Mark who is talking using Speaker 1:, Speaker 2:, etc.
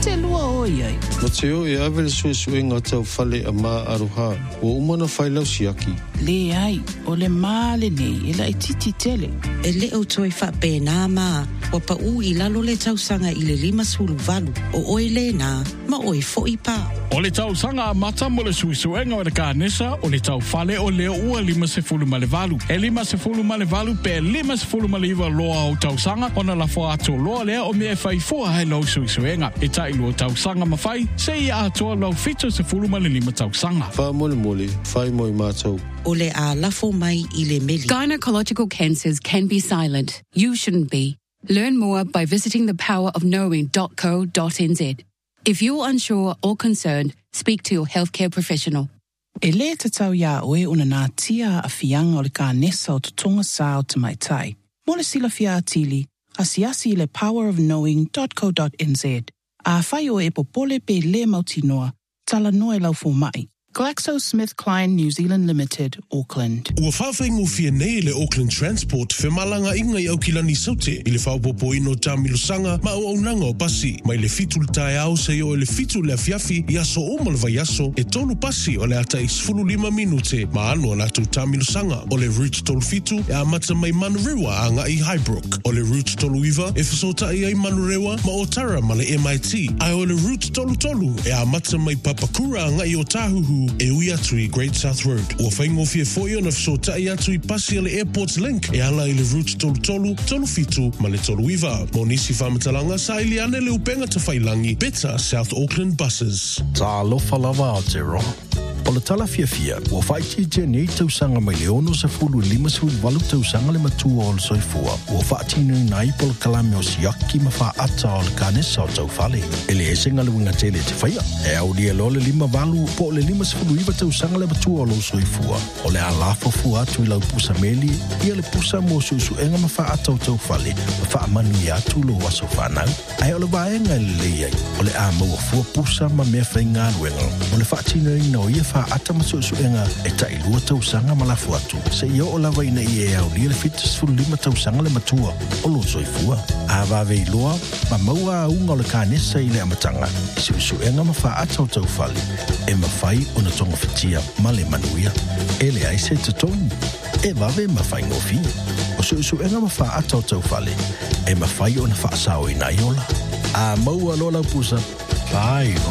Speaker 1: te lua o iai.
Speaker 2: Ma te o e awele suesuenga tau fale a maa aroha. O umana whailau siaki.
Speaker 1: Le ai, o le male nei, e la e titi tele.
Speaker 3: E le o toi whape nā maa, wa pa u I lalo le tausanga I le 5 o oi le nā, ma oi fo I pa.
Speaker 4: O le tausanga mata mo le suisuenga o le kānesa o le tau fale o le ua 5.5. E 5.5 pe 5.5 loa o tausanga o na la fo ato loa lea o mea fai fua hai lau suisuenga. E tai lua tausanga mawhai, se I atoa lau 5.5 tausanga.
Speaker 2: Wha mole mole, whai moi mātou.
Speaker 3: O le a lafo mai I le meli.
Speaker 5: Gynecological cancers can be silent. You shouldn't be. Learn more by visiting thepowerofknowing.co.nz. If you're unsure or concerned, speak to your healthcare professional.
Speaker 1: E le te tau ia oe una nā tia a fianga o le kānesa o tutonga sā o te maitai. Mo le sila fia atili, asiasi I le powerofknowing.co.nz. A whai o e popole pe le mautinoa, tala noe lau fo mai. GlaxoSmithKline New Zealand Limited, Auckland.
Speaker 6: Ua whawhaingo fia nei le Auckland Transport, whe malanga inga I Aukilani saute, I le whaupopo ino tamilosanga, ma au nanga o pasi, mai le fitu le tae au se o le fitu le afiafi, I aso o malva yaso, e tolu pasi o le ata I 15 minute, ma anu ana tu tamilosanga, o le route tolu fitu, e amata mai manurewa anga I Highbrook, o le route tolu iwa, e whasota I ai manurewa, ma o tara ma le MIT, ai o le route tolu, e amata mai Papakura anga I Otahuhu, e ui atu I Great South Road. Ua whaingo fia foio na whasotai atu I pasi ale Airports Link e ala I le route tolu fitu ma le tolu iwa. Mo nisi whamatalanga sa ili ane le upenga ta whailangi Better South Auckland Buses.
Speaker 7: Tā lofa lava o te roa. O le tala fia, ua whaiti te nei tausanga mai le ono se fulu 5.5 tausanga le matua o le soifua. Ua whaatinu nai po le kalame o siaki ma wha ata o le kānesa o tau whale. E le esenga le winga tele te whaia. E au lia lo le 5 po le 5.5 tausanga le matua o le soifua. O le alafo fu atu I lau pusa meli, ia le pusa mo susuenga ma wha ata o tau whale, ma wha amanu I atu lo waso whanau. Ai o le vaenga le leiai, o le a maua fua pusa ma mea whainga aluenga. O le whaatinu ina o ia wha ata masusuenga e tai lua tausanga malafu atu. Se ia o lava ina I e au lia le fitas fulu 5 tausanga le matua o lo soifua. A vave I loa, ma maua a unga o le kānesa I le amatanga. I susuenga ma wha ata o tau whale. E ma whai o na tonga fitia ma le manuia. E le aise te tonu. E vave ma whai ngofi. O susuenga ma wha ata o tau whale. E ma whai o na wha asao I nai ola. A maua lola pusa. Vai,